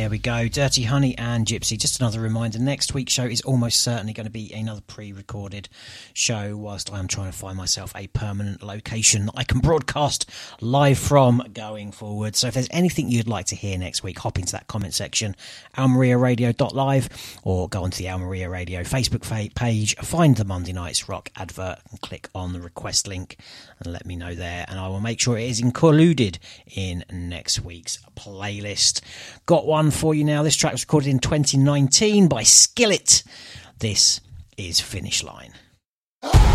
There we go. Dirty Honey and Gypsy. Just another reminder, next week's show is almost certainly going to be another pre-recorded show whilst I am trying to find myself a permanent location that I can broadcast live from going forward. So if there's anything you'd like to hear next week, hop into that comment section, almariaradio.live, or go onto the Al Maria Radio Facebook page, find the Monday Nights Rock advert and click on the request link and let me know there, and I will make sure it is included in next week's playlist. Got one for you now. This track was recorded in 2019 by Skillet. This is Finish Line.